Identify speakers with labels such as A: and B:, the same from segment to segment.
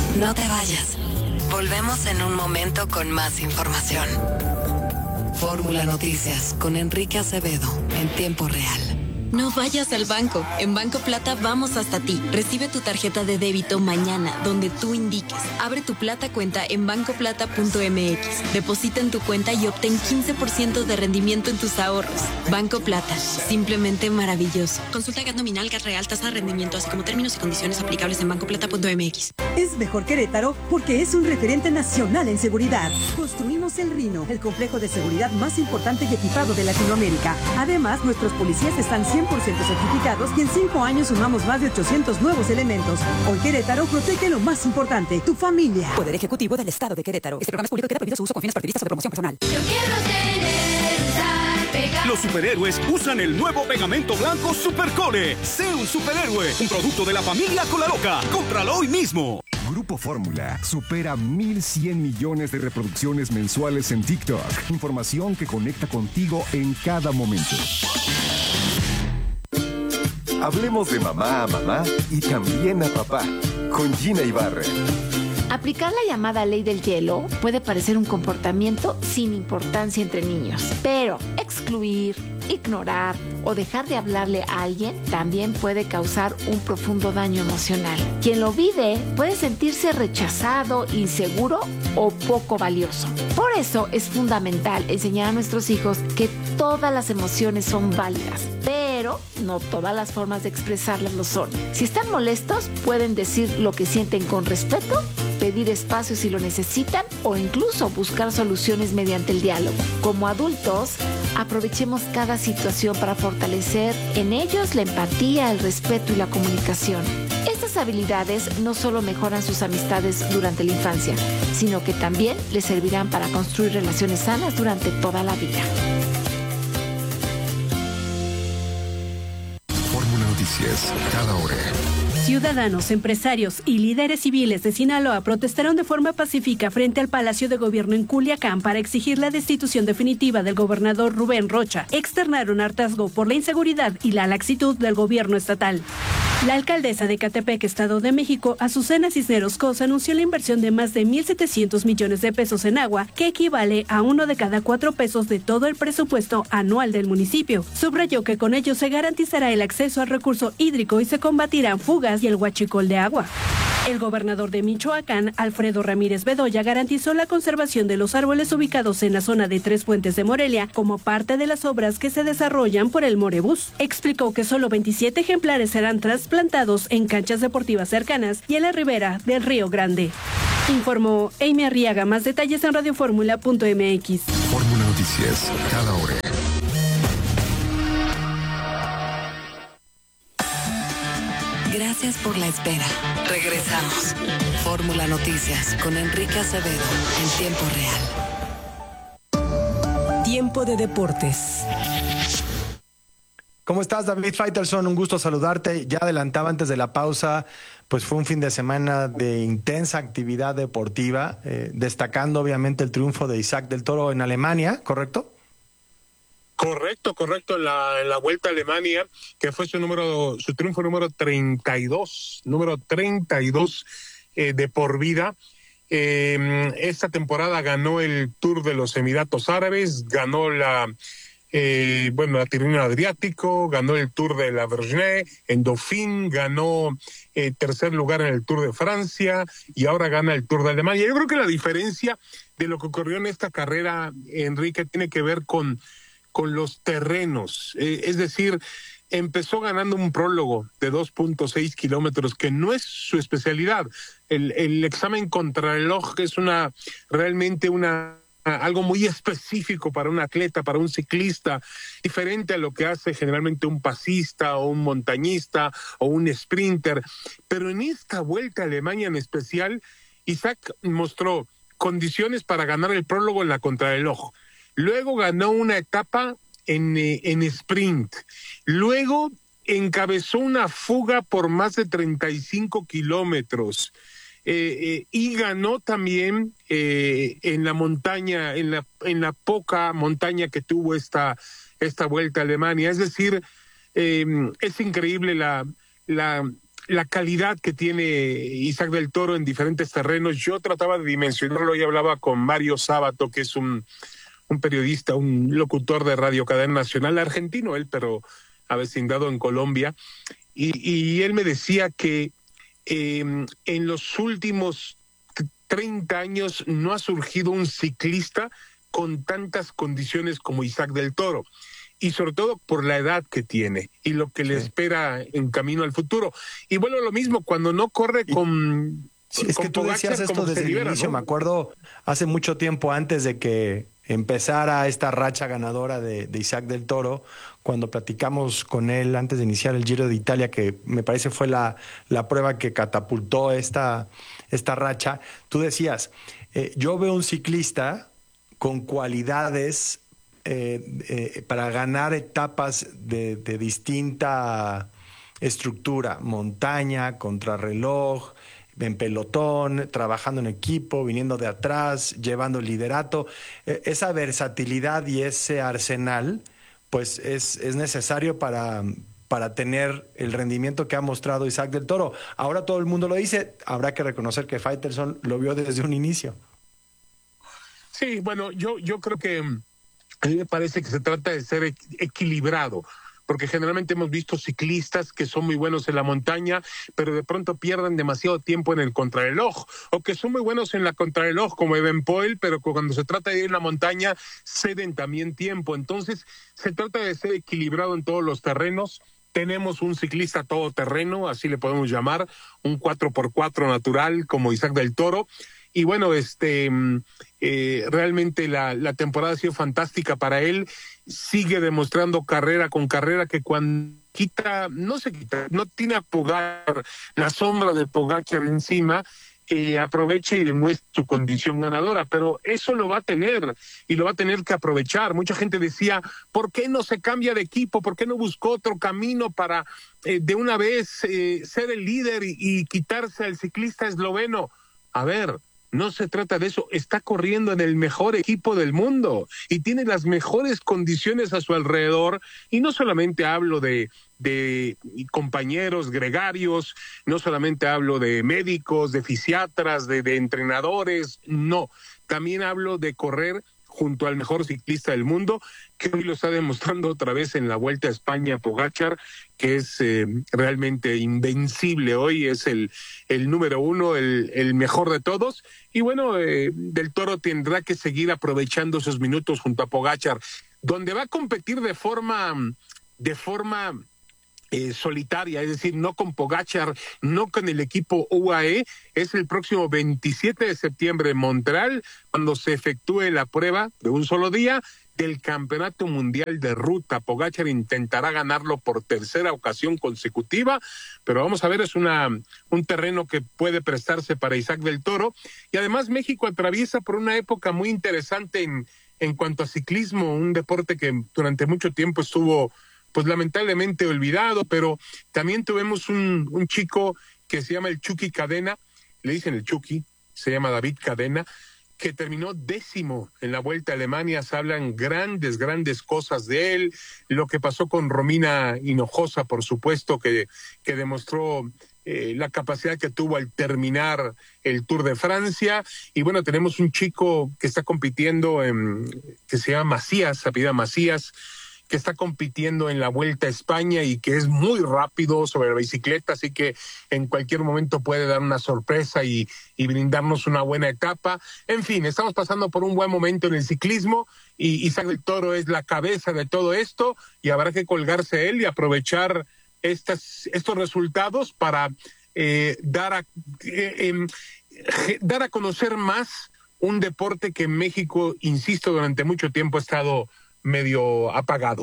A: No te vayas. Volvemos en un momento con más información. Fórmula Noticias con Enrique Acevedo en tiempo real.
B: No vayas al banco. En Banco Plata vamos hasta ti. Recibe tu tarjeta de débito mañana, donde tú indiques. Abre tu Plata cuenta en bancoplata.mx. Deposita en tu cuenta y obtén 15% de rendimiento en tus ahorros. Banco Plata. Simplemente maravilloso. Consulta GAT nominal, GAT real, tasa de rendimiento, así como términos y condiciones aplicables en bancoplata.mx.
C: Es mejor Querétaro porque es un referente nacional en seguridad. Construimos el Rino, el complejo de seguridad más importante y equipado de Latinoamérica. Además, nuestros policías están 100% certificados y en 5 años sumamos más de 800 nuevos elementos. Hoy Querétaro protege lo más importante, tu familia.
D: Poder Ejecutivo del Estado de Querétaro. Este programa es público y queda prohibido su uso con fines partidistas o de promoción personal.
E: Yo quiero tener.
F: Los superhéroes usan el nuevo pegamento blanco Supercole. Sé un superhéroe, un producto de la familia Colaloca. Cómpralo hoy mismo.
G: Grupo Fórmula supera 1,100 millones de reproducciones mensuales en TikTok. Información que conecta contigo en cada momento. Hablemos de mamá a mamá y también a papá, con Gina Ibarra.
H: Aplicar la llamada ley del hielo puede parecer un comportamiento sin importancia entre niños, pero excluir, ignorar o dejar de hablarle a alguien también puede causar un profundo daño emocional. Quien lo vive puede sentirse rechazado, inseguro o poco valioso. Por eso es fundamental enseñar a nuestros hijos que todas las emociones son válidas, pero no todas las formas de expresarlas lo son. Si están molestos, pueden decir lo que sienten con respeto, pedir espacio si lo necesitan o incluso buscar soluciones mediante el diálogo. Como adultos, aprovechemos cada situación para fortalecer en ellos la empatía, el respeto y la comunicación. Estas habilidades no solo mejoran sus amistades durante la infancia, sino que también les servirán para construir relaciones sanas durante toda la vida.
G: Fórmula Noticias, cada hora.
I: Ciudadanos, empresarios y líderes civiles de Sinaloa protestaron de forma pacífica frente al Palacio de Gobierno en Culiacán para exigir la destitución definitiva del gobernador Rubén Rocha. Externaron hartazgo por la inseguridad y la laxitud del gobierno estatal. La alcaldesa de Ecatepec, Estado de México, Azucena Cisneros Cos, anunció la inversión de más de 1,700 millones de pesos en agua, que equivale a 1 de cada 4 pesos de todo el presupuesto anual del municipio. Subrayó que con ello se garantizará el acceso al recurso hídrico y se combatirán fugas y el huachicol de agua. El gobernador de Michoacán, Alfredo Ramírez Bedoya, garantizó la conservación de los árboles ubicados en la zona de Tres Puentes de Morelia como parte de las obras que se desarrollan por el Morebús. Explicó que solo 27 ejemplares serán trasplantados en canchas deportivas cercanas y en la ribera del Río Grande. Informó Amy Arriaga. Más detalles en radioformula.mx.
G: Fórmula Noticias, cada hora.
A: Gracias por la espera. Regresamos. Fórmula Noticias con Enrique Acevedo en tiempo real.
D: Tiempo de deportes.
J: ¿Cómo estás, David Faitelson? Un gusto saludarte. Ya adelantaba antes de la pausa, pues fue un fin de semana de intensa actividad deportiva, destacando obviamente el triunfo de Isaac del Toro en Alemania, ¿correcto?
K: Correcto, en la Vuelta a Alemania, que fue su triunfo número 32 de por vida. Esta temporada ganó el Tour de los Emiratos Árabes, ganó la Tirreno Adriático, ganó el Tour de la Vergne, en Dauphiné, ganó tercer lugar en el Tour de Francia y ahora gana el Tour de Alemania. Yo creo que la diferencia de lo que ocurrió en esta carrera, Enrique, tiene que ver con los terrenos, es decir, empezó ganando un prólogo de 2.6 kilómetros, que no es su especialidad. El examen contrarreloj es realmente algo muy específico para un atleta, para un ciclista, diferente a lo que hace generalmente un pasista o un montañista o un sprinter. Pero en esta Vuelta a Alemania en especial, Isaac mostró condiciones para ganar el prólogo en la contrarreloj. Luego ganó una etapa en sprint. Luego encabezó una fuga por más de 35 kilómetros. Y ganó también en la montaña, en la poca montaña que tuvo esta Vuelta a Alemania. Es decir, es increíble la la calidad que tiene Isaac del Toro en diferentes terrenos. Yo trataba de dimensionarlo y hablaba con Mario Sábato, que es un periodista, un locutor de Radio Cadena Nacional, argentino él, pero avecindado en Colombia, y él me decía que en los últimos 30 años no ha surgido un ciclista con tantas condiciones como Isaac del Toro, y sobre todo por la edad que tiene y lo que le espera en camino al futuro. Y bueno, lo mismo cuando no corre con...
J: Sí, es que tú decías esto desde el inicio, ¿no? Me acuerdo hace mucho tiempo antes de que empezara esta racha ganadora de Isaac del Toro, cuando platicamos con él antes de iniciar el Giro de Italia, que me parece fue la prueba que catapultó esta racha, tú decías, yo veo un ciclista con cualidades para ganar etapas de distinta estructura, montaña, contrarreloj, en pelotón, trabajando en equipo, viniendo de atrás, llevando el liderato. Esa versatilidad y ese arsenal, pues es necesario para tener el rendimiento que ha mostrado Isaac del Toro. Ahora todo el mundo lo dice, habrá que reconocer que Faitelson lo vio desde un inicio.
K: Sí, bueno, yo creo que a mí me parece que se trata de ser equilibrado, porque generalmente hemos visto ciclistas que son muy buenos en la montaña, pero de pronto pierden demasiado tiempo en el contrarreloj, o que son muy buenos en la contrarreloj como Evenepoel, pero cuando se trata de ir en la montaña ceden también tiempo. Entonces se trata de ser equilibrado en todos los terrenos. Tenemos un ciclista todoterreno, así le podemos llamar, un 4x4 natural como Isaac del Toro. Y bueno, realmente la temporada ha sido fantástica para él. Sigue demostrando carrera con carrera que cuando no tiene a Pogačar, la sombra de Pogačar encima, aproveche y demuestre su condición ganadora, pero eso lo va a tener y lo va a tener que aprovechar. Mucha gente decía, ¿por qué no se cambia de equipo? ¿Por qué no buscó otro camino para de una vez ser el líder y quitarse al ciclista esloveno? A ver, no se trata de eso, está corriendo en el mejor equipo del mundo y tiene las mejores condiciones a su alrededor, y no solamente hablo de compañeros gregarios, no solamente hablo de médicos, de fisiatras, de entrenadores, no, también hablo de correr junto al mejor ciclista del mundo, que hoy lo está demostrando otra vez en la Vuelta a España, Pogačar, que es realmente invencible hoy, es el número uno, el mejor de todos. Y bueno, del Toro tendrá que seguir aprovechando esos minutos junto a Pogačar, donde va a competir de forma solitaria, es decir, no con Pogačar, no con el equipo UAE, es el próximo 27 de septiembre en Montreal, cuando se efectúe la prueba de un solo día del Campeonato Mundial de Ruta. Pogačar intentará ganarlo por tercera ocasión consecutiva, pero vamos a ver, es un terreno que puede prestarse para Isaac del Toro, y además México atraviesa por una época muy interesante en cuanto a ciclismo, un deporte que durante mucho tiempo estuvo pues lamentablemente olvidado, pero también tuvimos un chico que se llama el Chucky Cadena, le dicen el Chucky, se llama David Cadena, que terminó 10º en la Vuelta a Alemania. Se hablan grandes cosas de él, lo que pasó con Romina Hinojosa, por supuesto, que demostró la capacidad que tuvo al terminar el Tour de Francia. Y bueno, tenemos un chico que está compitiendo, que se llama Macías, apellida Macías, que está compitiendo en la Vuelta a España y que es muy rápido sobre la bicicleta, así que en cualquier momento puede dar una sorpresa y brindarnos una buena etapa. En fin, estamos pasando por un buen momento en el ciclismo y Isaac del Toro es la cabeza de todo esto, y habrá que colgarse a él y aprovechar estos resultados para dar a conocer más un deporte que en México, insisto, durante mucho tiempo ha estado medio apagado.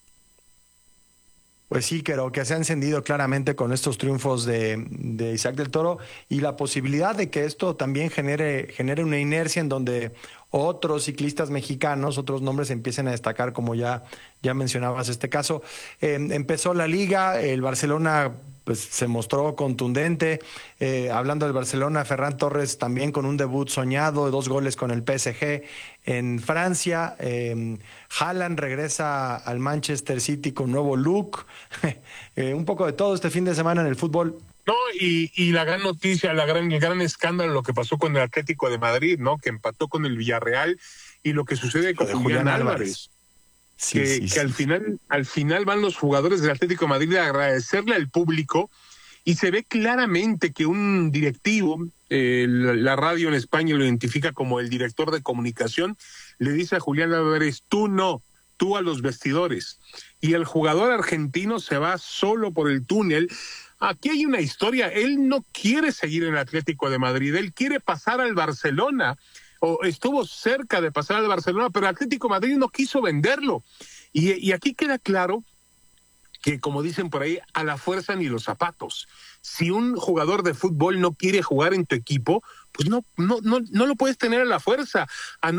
J: Pues sí, creo que se ha encendido claramente con estos triunfos de Isaac del Toro, y la posibilidad de que esto también genere una inercia en donde otros ciclistas mexicanos, otros nombres empiecen a destacar, como ya mencionabas este caso. Empezó la liga, el Barcelona pues se mostró contundente. Hablando del Barcelona, Ferran Torres también con un debut soñado, 2 goles con el PSG en Francia. Haaland regresa al Manchester City con nuevo look. Un poco de todo este fin de semana en el fútbol.
K: No, y la gran noticia, el gran escándalo, lo que pasó con el Atlético de Madrid, ¿no? Que empató con el Villarreal, y lo que sucede con Julián Álvarez.
J: Sí.
K: Al final van los jugadores del Atlético de Madrid a agradecerle al público, y se ve claramente que un directivo, la radio en España lo identifica como el director de comunicación, le dice a Julián Álvarez, tú a los vestidores. Y el jugador argentino se va solo por el túnel. Aquí hay una historia, él no quiere seguir en el Atlético de Madrid, él quiere pasar al Barcelona, o estuvo cerca de pasar al Barcelona, pero el Atlético de Madrid no quiso venderlo. Y aquí queda claro que, como dicen por ahí, a la fuerza ni los zapatos. Si un jugador de fútbol no quiere jugar en tu equipo, pues no lo puedes tener a la fuerza.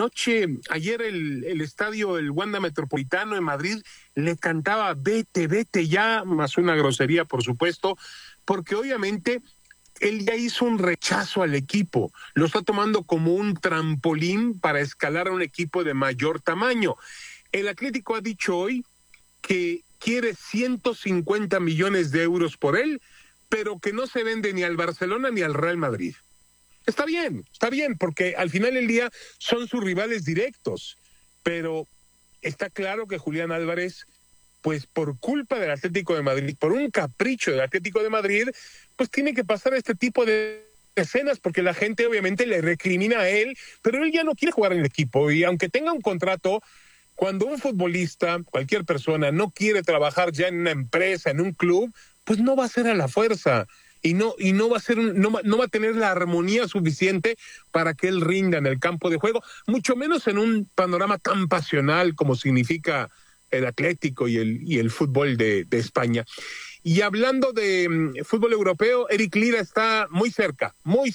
K: Ayer el estadio, el Wanda Metropolitano en Madrid, le cantaba vete ya, más una grosería, por supuesto, porque obviamente él ya hizo un rechazo al equipo, lo está tomando como un trampolín para escalar a un equipo de mayor tamaño. El Atlético ha dicho hoy que quiere 150 millones de euros por él, pero que no se vende ni al Barcelona ni al Real Madrid. Está bien, porque al final del día son sus rivales directos, pero está claro que Julián Álvarez, pues por culpa del Atlético de Madrid, por un capricho del Atlético de Madrid, pues tiene que pasar este tipo de escenas, porque la gente obviamente le recrimina a él, pero él ya no quiere jugar en el equipo, y aunque tenga un contrato, cuando un futbolista, cualquier persona, no quiere trabajar ya en una empresa, en un club, pues no va a ser a la fuerza, y no va a ser no va a tener la armonía suficiente para que él rinda en el campo de juego, mucho menos en un panorama tan pasional como significa el Atlético y el fútbol de España. Y hablando de fútbol europeo, Eric Lira está muy cerca.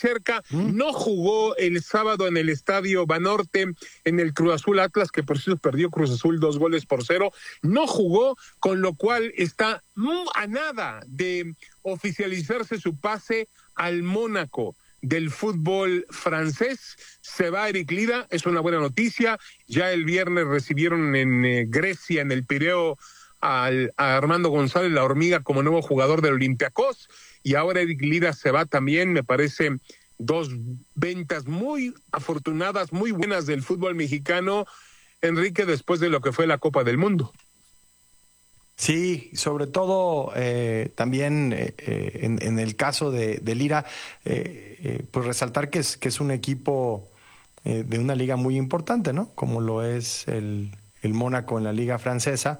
K: No jugó el sábado en el estadio Banorte, en el Cruz Azul Atlas, que por cierto perdió Cruz Azul 2-0. No jugó, con lo cual está a nada de oficializarse su pase al Mónaco del fútbol francés. Se va Eric Lira, es una buena noticia. Ya el viernes recibieron en Grecia, en el Pireo, a Armando González, la hormiga, como nuevo jugador del Olympiacos, y ahora Eric Lira se va también. Me parece dos ventas muy afortunadas, muy buenas del fútbol mexicano, Enrique, después de lo que fue la Copa del Mundo.
J: Sí, sobre todo también en el caso de Lira, pues resaltar que es un equipo de una liga muy importante, ¿no? Como lo es el Mónaco en la liga francesa.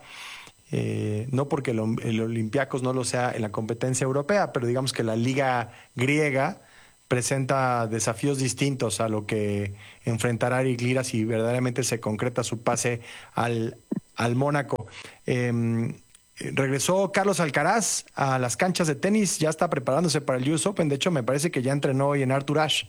J: No porque el Olympiacos no lo sea en la competencia europea, pero digamos que la liga griega presenta desafíos distintos a lo que enfrentará Eric Lira si verdaderamente se concreta su pase al Mónaco. Regresó Carlos Alcaraz a las canchas de tenis, ya está preparándose para el US Open. De hecho, me parece que ya entrenó hoy en Arthur Ashe.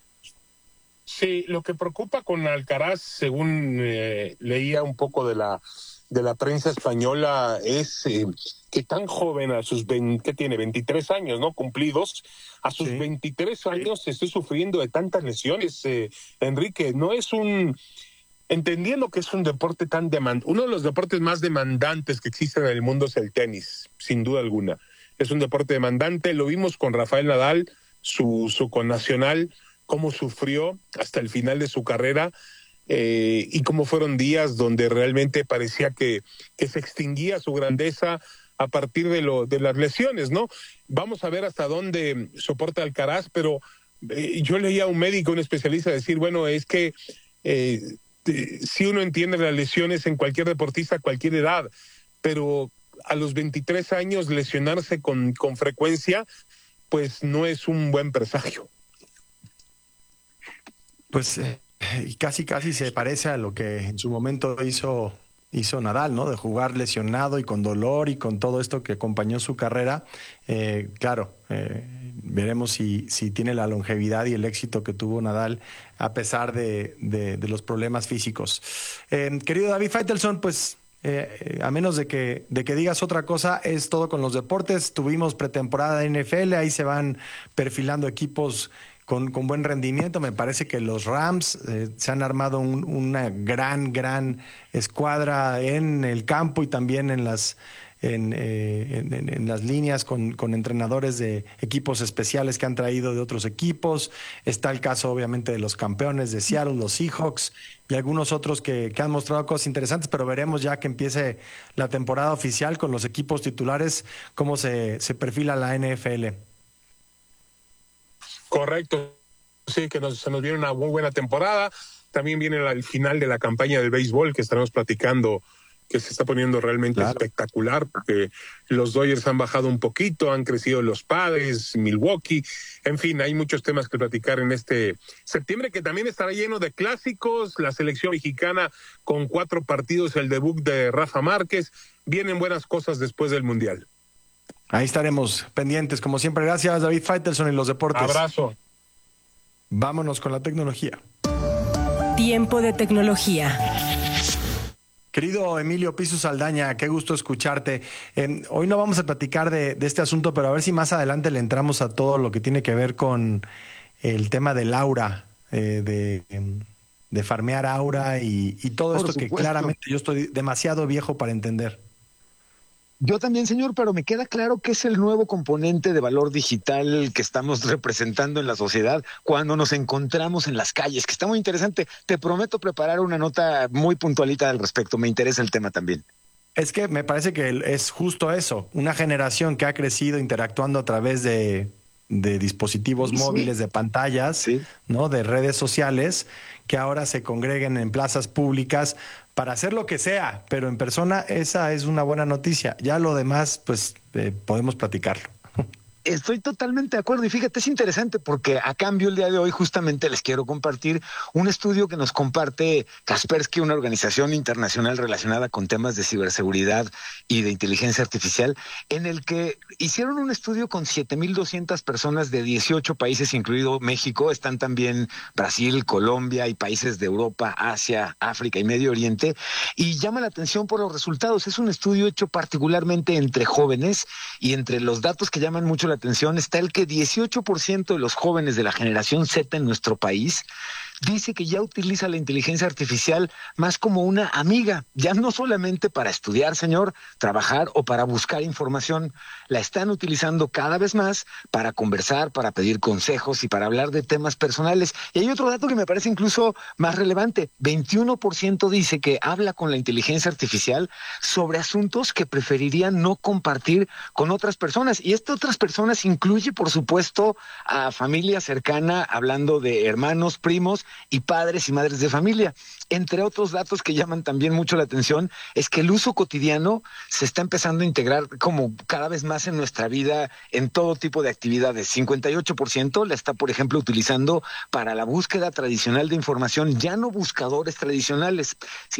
K: Sí, lo que preocupa con Alcaraz, según leía un poco de la prensa española, es que tan joven, a sus ¿qué tiene? 23 años, ¿no? Cumplidos. A sus 23 años esté sufriendo de tantas lesiones, Enrique. No es entendiendo que es un deporte tan uno de los deportes más demandantes que existen en el mundo es el tenis, sin duda alguna. Es un deporte demandante. Lo vimos con Rafael Nadal, su connacional, cómo sufrió hasta el final de su carrera. Y cómo fueron días donde realmente parecía que se extinguía su grandeza a partir de las lesiones, ¿no? Vamos a ver hasta dónde soporta Alcaraz, pero yo leía a un médico, un especialista, decir, bueno, es que si uno entiende las lesiones en cualquier deportista a cualquier edad, pero a los 23 años lesionarse con frecuencia, pues no es un buen presagio.
J: Pues y casi se parece a lo que en su momento hizo Nadal, ¿no? De jugar lesionado y con dolor y con todo esto que acompañó su carrera. Claro, veremos si tiene la longevidad y el éxito que tuvo Nadal a pesar de los problemas físicos. Querido David Faitelson, pues a menos de que digas otra cosa, es todo con los deportes. Tuvimos pretemporada de NFL, ahí se van perfilando equipos con buen rendimiento. Me parece que los Rams se han armado una gran escuadra en el campo y también en las en las líneas con entrenadores de equipos especiales que han traído de otros equipos. Está el caso, obviamente, de los campeones de Seattle, los Seahawks, y algunos otros que han mostrado cosas interesantes, pero veremos ya que empiece la temporada oficial con los equipos titulares, cómo se perfila la NFL.
K: Correcto. Sí, que se nos viene una muy buena temporada. También viene el final de la campaña del béisbol que estaremos platicando, que se está poniendo realmente espectacular, porque los Dodgers han bajado un poquito, han crecido los Padres, Milwaukee, en fin, hay muchos temas que platicar en este septiembre, que también estará lleno de clásicos, la selección mexicana con 4 partidos, el debut de Rafa Márquez, vienen buenas cosas después del Mundial.
J: Ahí estaremos pendientes, como siempre. Gracias, David Faitelson, y los deportes.
K: Abrazo.
J: Vámonos con la tecnología.
E: Tiempo de tecnología.
J: Querido Emilio Piso Saldaña, qué gusto escucharte. Hoy no vamos a platicar de este asunto, pero a ver si más adelante le entramos a todo lo que tiene que ver con el tema del aura, de farmear aura y todo esto que claramente yo estoy demasiado viejo para entender.
L: Yo también, señor, pero me queda claro que es el nuevo componente de valor digital que estamos representando en la sociedad cuando nos encontramos en las calles, que está muy interesante. Te prometo preparar una nota muy puntualita al respecto. Me interesa el tema también.
J: Es que me parece que es justo eso, una generación que ha crecido interactuando a través de dispositivos móviles, de pantallas, ¿no? De redes sociales, que ahora se congreguen en plazas públicas para hacer lo que sea, pero en persona. Esa es una buena noticia. Ya lo demás, pues podemos platicarlo.
L: Estoy totalmente de acuerdo y fíjate, es interesante porque a cambio el día de hoy justamente les quiero compartir un estudio que nos comparte Kaspersky, una organización internacional relacionada con temas de ciberseguridad y de inteligencia artificial, en el que hicieron un estudio con 7,200 personas de 18 países, incluido México. Están también Brasil, Colombia y países de Europa, Asia, África y Medio Oriente, y llama la atención por los resultados. Es un estudio hecho particularmente entre jóvenes, y entre los datos que llaman mucho la atención está el que 18% de los jóvenes de la generación Z en nuestro país dice que ya utiliza la inteligencia artificial más como una amiga, ya no solamente para estudiar, señor, trabajar o para buscar información. La están utilizando cada vez más para conversar, para pedir consejos y para hablar de temas personales. Y hay otro dato que me parece incluso más relevante. 21% dice que habla con la inteligencia artificial sobre asuntos que preferirían no compartir con otras personas. Y otras personas incluye, por supuesto, a familia cercana, hablando de hermanos, primos y padres y madres de familia. Entre otros datos que llaman también mucho la atención es que el uso cotidiano se está empezando a integrar como cada vez más en nuestra vida en todo tipo de actividades. 58% la está, por ejemplo, utilizando para la búsqueda tradicional de información, ya no buscadores tradicionales.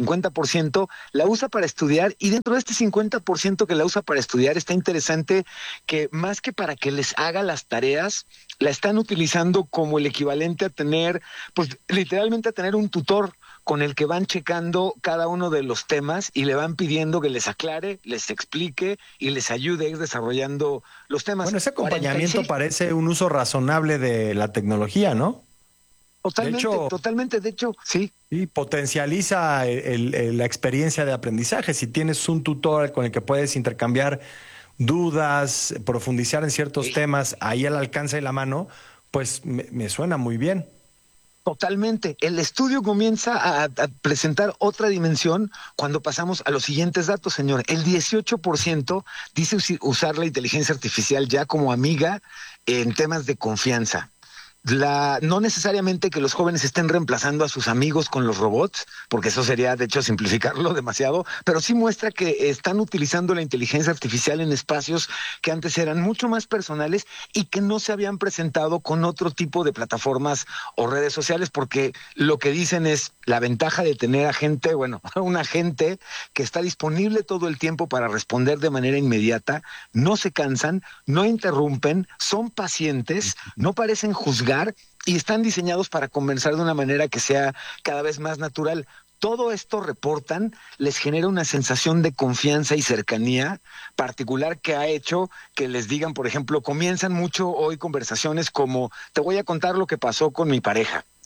L: 50% la usa para estudiar, y dentro de este 50% que la usa para estudiar está interesante que más que para que les haga las tareas, la están utilizando como el equivalente a tener, pues literalmente a tener un tutor con el que van checando cada uno de los temas y le van pidiendo que les aclare, les explique y les ayude a ir desarrollando los temas.
J: Bueno, ese acompañamiento parece un uso razonable de la tecnología, ¿no?
L: Totalmente, de hecho, sí.
J: Y potencializa la experiencia de aprendizaje. Si tienes un tutor con el que puedes intercambiar dudas, profundizar en ciertos temas ahí al alcance de la mano, pues me suena muy bien.
L: Totalmente. El estudio comienza a presentar otra dimensión cuando pasamos a los siguientes datos, señor. El 18% dice usar la inteligencia artificial ya como amiga en temas de confianza. No necesariamente que los jóvenes estén reemplazando a sus amigos con los robots, porque eso sería de hecho simplificarlo demasiado, pero sí muestra que están utilizando la inteligencia artificial en espacios que antes eran mucho más personales y que no se habían presentado con otro tipo de plataformas o redes sociales, porque lo que dicen es la ventaja de tener un agente que está disponible todo el tiempo para responder de manera inmediata, no se cansan, no interrumpen, son pacientes, no parecen juzgar y están diseñados para conversar de una manera que sea cada vez más natural. Todo esto, reportan, les genera una sensación de confianza y cercanía particular que ha hecho que les digan, por ejemplo, comienzan mucho hoy conversaciones como: te voy a contar lo que pasó con mi pareja.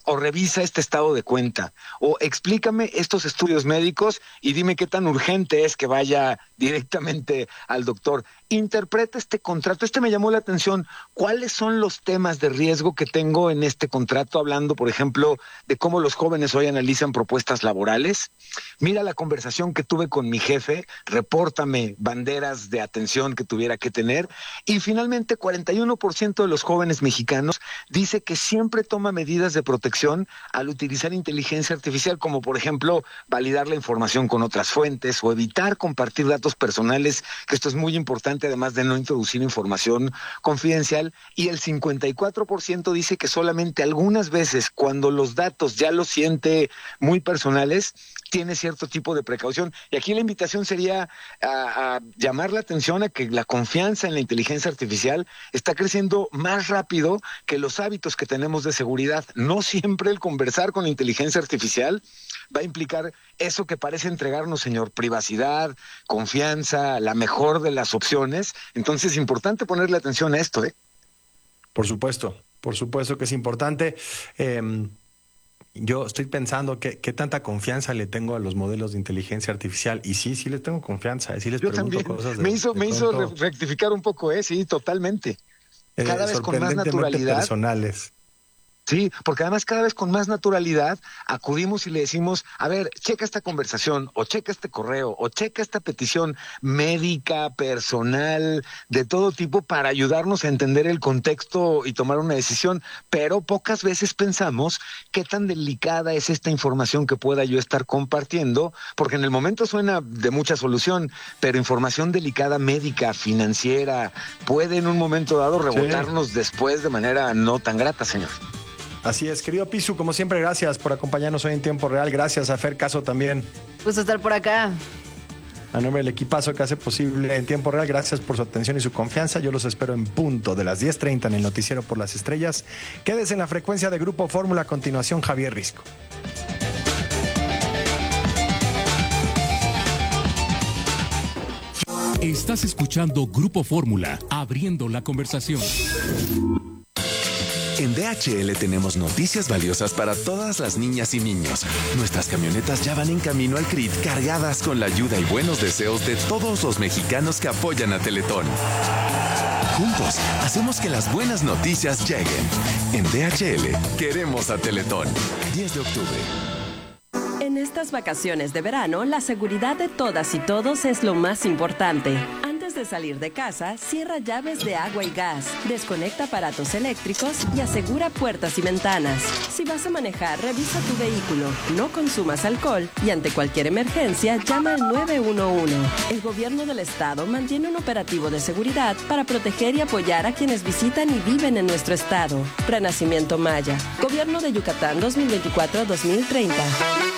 L: o revisa este estado de cuenta, o explícame estos estudios médicos y dime qué tan urgente es que vaya directamente al doctor. Interpreta este contrato. Me llamó la atención. ¿Cuáles son los temas de riesgo que tengo en este contrato? Hablando, por ejemplo, de cómo los jóvenes hoy analizan propuestas laborales. Mira la conversación que tuve con mi jefe, repórtame banderas de atención que tuviera que tener. Y finalmente, 41% de los jóvenes mexicanos dice que siempre toma medidas de protección al utilizar inteligencia artificial, como por ejemplo, validar la información con otras fuentes o evitar compartir datos personales, que esto es muy importante, además de no introducir información confidencial. Y el 54% dice que solamente algunas veces, cuando los datos ya los siente muy personales, tiene cierto tipo de precaución. Y aquí la invitación sería a llamar la atención a que la confianza en la inteligencia artificial está creciendo más rápido que los hábitos que tenemos de seguridad. No siempre el conversar con la inteligencia artificial va a implicar eso que parece entregarnos, señor, privacidad, confianza, la mejor de las opciones. Entonces es importante ponerle atención a esto, ¿eh?
J: Por supuesto que es importante. Yo estoy pensando qué tanta confianza le tengo a los modelos de inteligencia artificial. Y sí les tengo confianza. Sí les
L: Yo
J: pregunto
L: también.
J: Cosas
L: Me hizo rectificar un poco, sí, totalmente. Cada vez con más naturalidad.
J: Personales.
L: Sí, porque además cada vez con más naturalidad acudimos y le decimos, a ver, checa esta conversación, o checa este correo, o checa esta petición médica, personal, de todo tipo, para ayudarnos a entender el contexto y tomar una decisión. Pero pocas veces pensamos qué tan delicada es esta información que pueda yo estar compartiendo, porque en el momento suena de mucha solución, pero información delicada médica, financiera, puede en un momento dado rebotarnos después de manera no tan grata, señor.
J: Así es, querido Pisu, como siempre, gracias por acompañarnos hoy en Tiempo Real. Gracias a Fer Caso también.
M: Gusto estar por acá.
J: A nombre del equipazo que hace posible en Tiempo Real, gracias por su atención y su confianza. Yo los espero en punto de las 10:30 en el Noticiero por las Estrellas. Quédese en la frecuencia de Grupo Fórmula. A continuación, Javier Risco.
N: Estás escuchando Grupo Fórmula, abriendo la conversación.
O: En DHL tenemos noticias valiosas para todas las niñas y niños. Nuestras camionetas ya van en camino al CRIT, cargadas con la ayuda y buenos deseos de todos los mexicanos que apoyan a Teletón. Juntos, hacemos que las buenas noticias lleguen. En DHL, queremos a Teletón. 10 de octubre.
P: En estas vacaciones de verano, la seguridad de todas y todos es lo más importante. Antes de salir de casa, cierra llaves de agua y gas, desconecta aparatos eléctricos y asegura puertas y ventanas. Si vas a manejar, revisa tu vehículo, no consumas alcohol y ante cualquier emergencia, llama al 911. El gobierno del estado mantiene un operativo de seguridad para proteger y apoyar a quienes visitan y viven en nuestro estado. Renacimiento Maya, Gobierno de Yucatán 2024-2030.